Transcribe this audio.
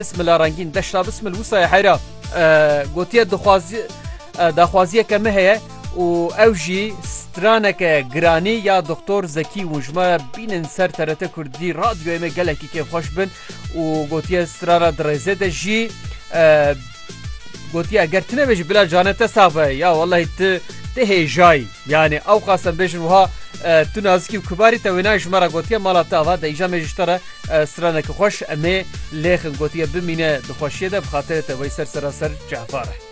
Bismillah rengîn deşta bismil wisa heyra gotiye daxwaziye me heye û ew jî straneke giranî ya Doktor Zekî Wijme bînin ser TRT Kurdî radyoyê me gelekî kêfxweş bin û gotiye strana dirêzê de jî gotiye eger tu nebêjî bila canê te saf be ya wallahî tu hêjayî yani ew qasem bêjin wiha tu nazikî û kibarî te wêne ji me re gotiye mala te ava de îja me ji te re stranekî xweş em ê lêxin gotiye bimîne di xweşiyê de bi xatirê te wey ser seraser Ceferê.